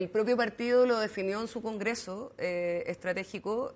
El propio partido lo definió en su congreso estratégico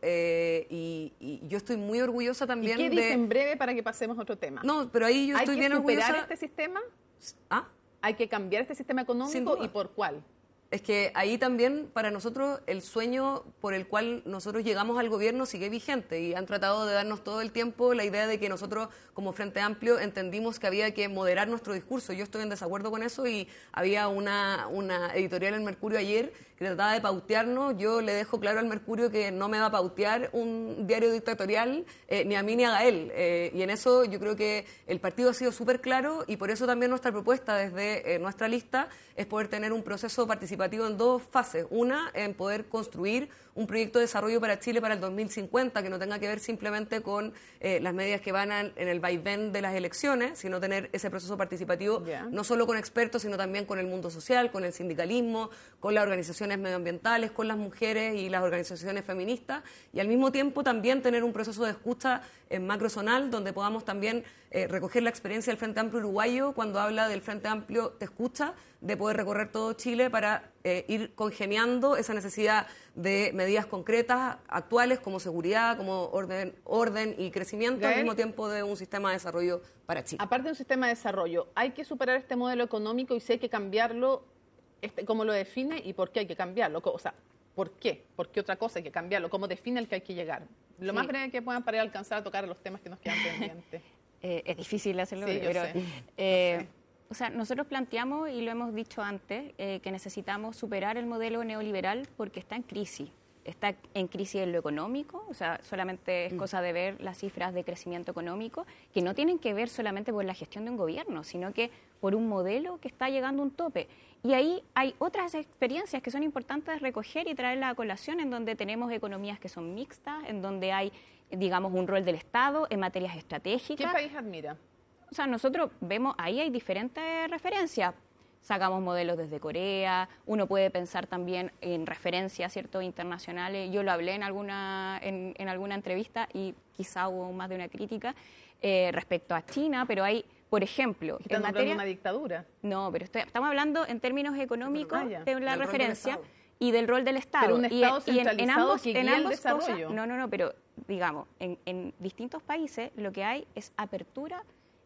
y yo estoy muy orgullosa también ¿Y qué dice en breve para que pasemos a otro tema? No, pero ahí yo estoy bien orgullosa. ¿Hay que superar este sistema? ¿Ah? ¿Hay que cambiar este sistema económico y por cuál? Es que ahí también para nosotros el sueño por el cual nosotros llegamos al gobierno sigue vigente y han tratado de darnos todo el tiempo la idea de que nosotros como Frente Amplio entendimos que había que moderar nuestro discurso. Yo estoy en desacuerdo con eso y había una editorial en Mercurio ayer que trataba de pautearnos. Yo le dejo claro al Mercurio que no me va a pautear un diario dictatorial ni a mí ni a Gael. Y en eso yo creo que el partido ha sido súper claro y por eso también nuestra propuesta desde nuestra lista es poder tener un proceso participativo en dos fases. Una, en poder construir un proyecto de desarrollo para Chile para el 2050 que no tenga que ver simplemente con las medidas que van en el vaivén de las elecciones, sino tener ese proceso participativo no solo con expertos, sino también con el mundo social, con el sindicalismo, con las organizaciones medioambientales, con las mujeres y las organizaciones feministas, y al mismo tiempo también tener un proceso de escucha macrozonal donde podamos también recoger la experiencia del Frente Amplio uruguayo cuando habla del Frente Amplio Te Escucha, de poder recorrer todo Chile para ir congeniando esa necesidad de medidas concretas, actuales, como seguridad, como orden y crecimiento, Gael, al mismo tiempo de un sistema de desarrollo para Chile. Aparte de un sistema de desarrollo, hay que superar este modelo económico y si hay que cambiarlo, ¿cómo lo define y por qué hay que cambiarlo? O sea, ¿por qué? ¿Por qué otra cosa hay que cambiarlo? ¿Cómo define el que hay que llegar? Lo más breve que puedan para alcanzar a tocar los temas que nos quedan pendientes. Es difícil hacerlo, sí, pero... sé. O sea, nosotros planteamos, y lo hemos dicho antes, que necesitamos superar el modelo neoliberal porque está en crisis. Está en crisis en lo económico, o sea, solamente es cosa de ver las cifras de crecimiento económico, que no tienen que ver solamente por la gestión de un gobierno, sino que por un modelo que está llegando a un tope. Y ahí hay otras experiencias que son importantes recoger y traerlas a colación, en donde tenemos economías que son mixtas, en donde hay, digamos, un rol del Estado en materias estratégicas. ¿Qué país admira? O sea, nosotros vemos, ahí hay diferentes referencias. Sacamos modelos desde Corea, uno puede pensar también en referencias, ¿cierto?, internacionales. Yo lo hablé en alguna entrevista y quizá hubo más de una crítica respecto a China, pero hay, por ejemplo... ¿Están hablando de una dictadura? No, pero estamos hablando en términos económicos de la referencia y del rol del Estado. Pero un Estado centralizado que guía el desarrollo. No, pero digamos, en distintos países lo que hay es apertura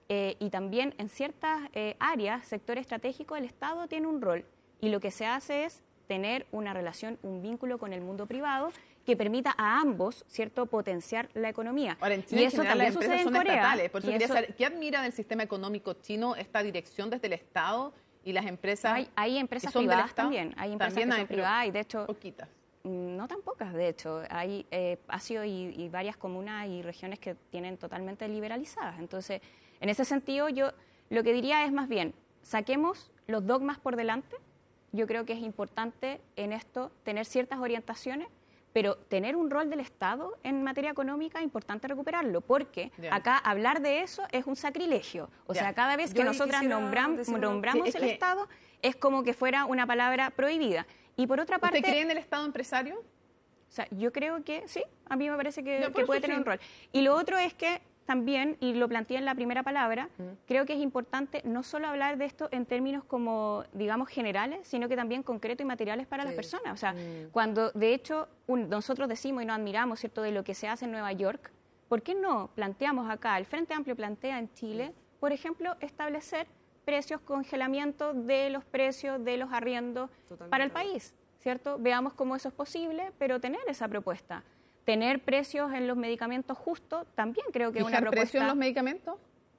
y también en ciertas áreas, sector estratégico, el Estado tiene un rol y lo que se hace es tener una relación, un vínculo con el mundo privado que permita a ambos, ¿cierto?, potenciar la economía. Ahora, en Chile y eso también sucede en Corea. Estatales. Por eso quería saber, ¿qué admira del sistema económico chino esta dirección desde el Estado y las empresas? Hay empresas privadas también, hay empresas que son privadas y de hecho... Poquitas. No tan pocas, de hecho. Hay ASIO y varias comunas y regiones que tienen totalmente liberalizadas. Entonces, en ese sentido, yo lo que diría es más bien, saquemos los dogmas por delante. Yo creo que es importante en esto tener ciertas orientaciones, pero tener un rol del Estado en materia económica es importante recuperarlo, porque acá hablar de eso es un sacrilegio. O sea, cada vez que nosotras nombramos el Estado, es como que fuera una palabra prohibida. Y por otra parte... ¿Usted cree en el Estado empresario? O sea, yo creo que sí, a mí me parece que puede tener un rol. Y lo otro es que también, y lo planteé en la primera palabra, creo que es importante no solo hablar de esto en términos como, digamos, generales, sino que también concretos y materiales para las personas. O sea, cuando de hecho nosotros decimos y nos admiramos, ¿cierto?, de lo que se hace en Nueva York, ¿por qué no planteamos acá, el Frente Amplio plantea en Chile, por ejemplo, establecer precios, congelamiento de los precios de los arriendos para el país, ¿cierto? Veamos cómo eso es posible, pero tener esa propuesta. Tener precios en los medicamentos justos, también creo que es una propuesta... ¿Fijar precios en los medicamentos?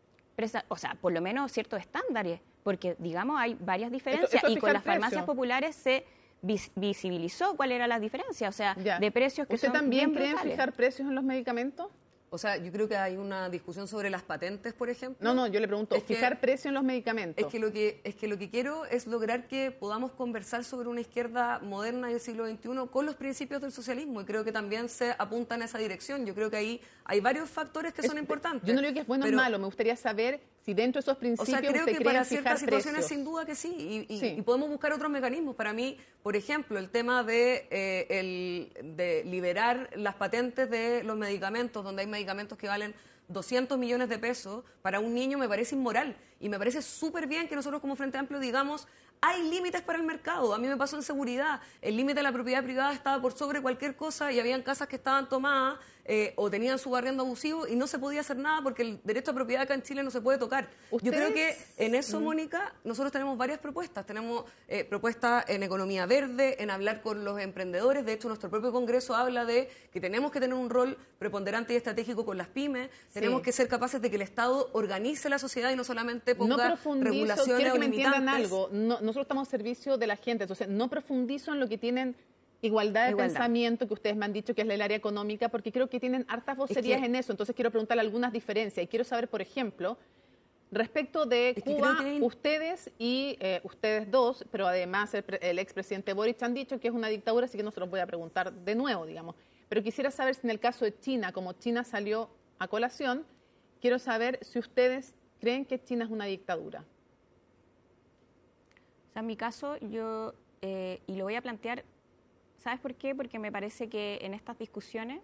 O sea, por lo menos ciertos estándares, porque, digamos, hay varias diferencias y con las farmacias populares se visibilizó cuál era la diferencia, o sea, de precios que son bien brutales. ¿Usted también cree en fijar precios en los medicamentos? O sea, yo creo que hay una discusión sobre las patentes, por ejemplo. No, yo le pregunto, fijar precio en los medicamentos. Es que lo que quiero es lograr que podamos conversar sobre una izquierda moderna del siglo XXI con los principios del socialismo, y creo que también se apunta en esa dirección. Yo creo que ahí hay varios factores que son importantes. Yo no digo que es bueno o malo, me gustaría saber si dentro de esos principios creo que para ciertas situaciones precios. sin duda que sí, y podemos buscar otros mecanismos. Para mí, por ejemplo, el tema de liberar las patentes de los medicamentos, donde hay medicamentos que valen 200 millones de pesos, para un niño me parece inmoral, y me parece súper bien que nosotros como Frente Amplio digamos, hay límites para el mercado. A mí me pasó en seguridad. El límite de la propiedad privada estaba por sobre cualquier cosa y habían casas que estaban tomadas o tenían su arriendo abusivo y no se podía hacer nada porque el derecho a propiedad acá en Chile no se puede tocar. Yo creo que en eso, Mónica, nosotros tenemos varias propuestas. Tenemos propuestas en economía verde, en hablar con los emprendedores. De hecho, nuestro propio Congreso habla de que tenemos que tener un rol preponderante y estratégico con las pymes. Tenemos que ser capaces de que el Estado organice la sociedad y no solamente ponga regulaciones quiero que o me entiendan limitantes. algo. Nosotros estamos al servicio de la gente, entonces no profundizo en lo que tienen igualdad de pensamiento, que ustedes me han dicho que es el área económica, porque creo que tienen hartas vocerías en eso, entonces quiero preguntarle algunas diferencias. Y quiero saber, por ejemplo, respecto de Cuba, ustedes y ustedes dos, pero además el expresidente Boric han dicho que es una dictadura, así que no se los voy a preguntar de nuevo, digamos. Pero quisiera saber si en el caso de China, como China salió a colación, quiero saber si ustedes creen que China es una dictadura. O sea, en mi caso, yo, y lo voy a plantear, ¿sabes por qué? Porque me parece que en estas discusiones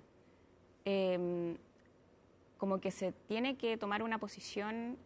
como que se tiene que tomar una posición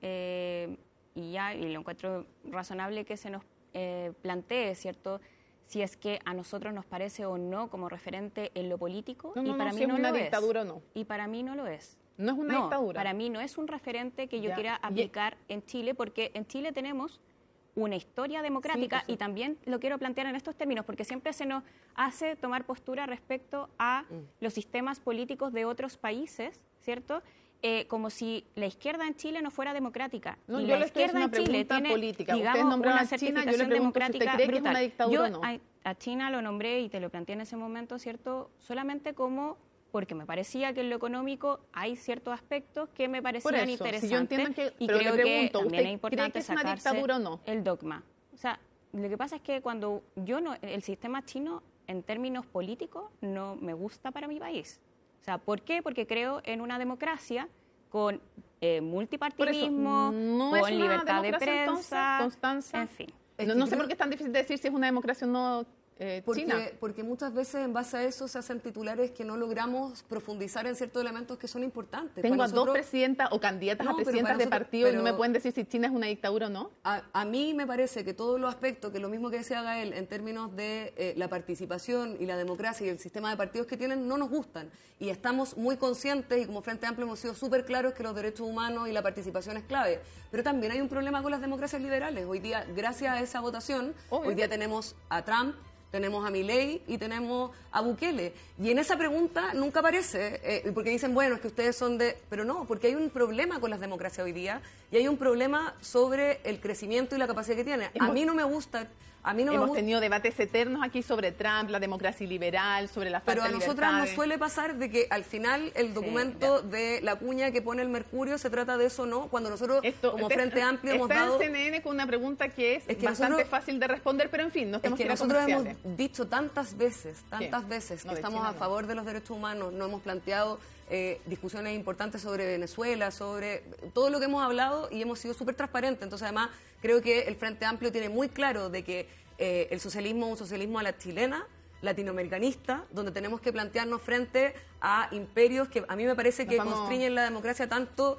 y lo encuentro razonable que se nos plantee, ¿cierto? Si es que a nosotros nos parece o no como referente en lo político, y para mí no lo es. ¿No es una dictadura o no? Y para mí no lo es. ¿No es una dictadura? Para mí no es un referente que yo quiera aplicar en Chile, porque en Chile tenemos una historia democrática y también lo quiero plantear en estos términos, porque siempre se nos hace tomar postura respecto a los sistemas políticos de otros países, ¿cierto? Como si la izquierda en Chile no fuera democrática. No, y yo la izquierda en Chile tiene, política. digamos, una certificación democrática brutal. ¿Es una dictadura yo o no? a China lo nombré y te lo planteé en ese momento, ¿cierto? Solamente como porque me parecía que en lo económico hay ciertos aspectos que me parecían interesantes, si yo entiendo y pero creo le pregunto, que también ¿usted es importante cree que es una sacarse dictadura o no? El dogma. O sea, lo que pasa es que cuando el sistema chino en términos políticos no me gusta para mi país. O sea, ¿por qué? Porque creo en una democracia con multipartidismo, con libertad de prensa, entonces, Constanza, en fin. No sé por qué es tan difícil decir si es una democracia o no. China. Porque muchas veces en base a eso se hacen titulares que no logramos profundizar en ciertos elementos que son importantes. Tengo a dos presidentas o candidatas a presidentas de partido y no me pueden decir si China es una dictadura o no. A mí me parece que todos los aspectos, que lo mismo que decía Gael, en términos de la participación y la democracia y el sistema de partidos que tienen, no nos gustan. Y estamos muy conscientes y como Frente Amplio hemos sido súper claros que los derechos humanos y la participación es clave. Pero también hay un problema con las democracias liberales. Hoy día, gracias a esa votación, hoy día tenemos a Trump, tenemos a Milei y tenemos a Bukele. Y en esa pregunta nunca aparece, porque dicen, bueno, es que ustedes son de... Pero no, porque hay un problema con las democracias hoy día y hay un problema sobre el crecimiento y la capacidad que tiene. A mí no me gusta... Hemos tenido debates eternos aquí sobre Trump, la democracia liberal, sobre la falta de libertades. Pero a nosotras nos suele pasar de que al final el documento de la cuña que pone el Mercurio se trata de eso, ¿no? Cuando nosotros como Frente Amplio hemos dado... Está en CNN con una pregunta que es bastante fácil de responder, pero en fin, no estamos que nosotros hemos dicho tantas veces que estamos a favor de los derechos humanos, no hemos planteado discusiones importantes sobre Venezuela, sobre todo lo que hemos hablado y hemos sido súper transparentes. Entonces, además, creo que el Frente Amplio tiene muy claro de que el socialismo es un socialismo a la chilena, latinoamericanista, donde tenemos que plantearnos frente a imperios que a mí me parece que constriñen la democracia tanto,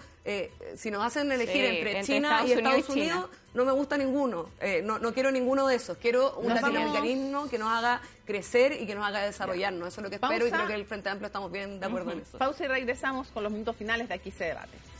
si nos hacen elegir entre China y Estados Unidos, no me gusta ninguno, no quiero ninguno de esos, quiero un latinoamericanismo que nos haga crecer y que nos haga desarrollarnos, eso es lo que espero y creo que el Frente Amplio estamos bien de acuerdo en eso. Pausa y regresamos con los minutos finales de Aquí se debate.